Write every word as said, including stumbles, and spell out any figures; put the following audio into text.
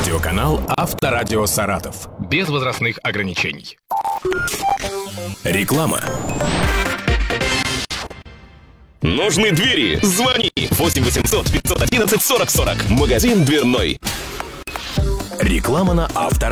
Радиоканал «Авторадио Саратов». Без возрастных ограничений. Реклама. Нужны двери? Звони! восемь восемьсот пятьсот одиннадцать сорок сорок. Магазин дверной. Реклама на Авторадио.